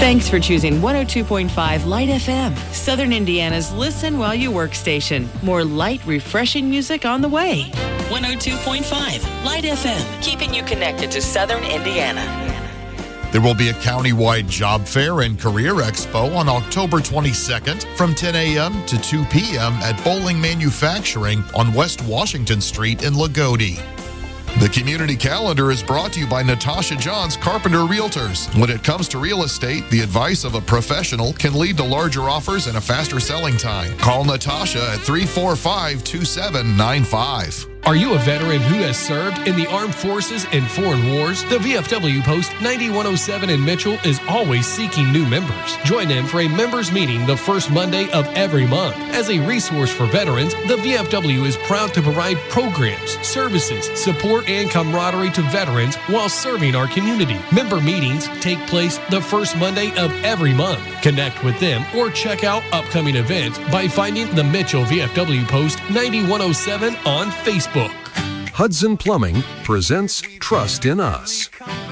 Thanks for choosing 102.5 Light FM, Southern Indiana's listen while you work station. More light, refreshing music on the way. 102.5 Light FM, keeping you connected to Southern Indiana. There will be a countywide job fair and career expo on October 22nd from 10 a.m. to 2 p.m. at Bowling Manufacturing on West Washington Street in Lagodi. The community calendar is brought to you by Natasha Johns Carpenter Realtors. When it comes to real estate, the advice of a professional can lead to larger offers and a faster selling time. Call Natasha at 345-2795. Are you a veteran who has served in the armed forces and foreign wars? The VFW Post 9107 in Mitchell is always seeking new members. Join them for a members meeting the first Monday of every month. As a resource for veterans, the VFW is proud to provide programs, services, support, and camaraderie to veterans while serving our community. Member meetings take place the first Monday of every month. Connect with them or check out upcoming events by finding the Mitchell VFW Post 9107 on Facebook. Hudson Plumbing presents Trust in Us.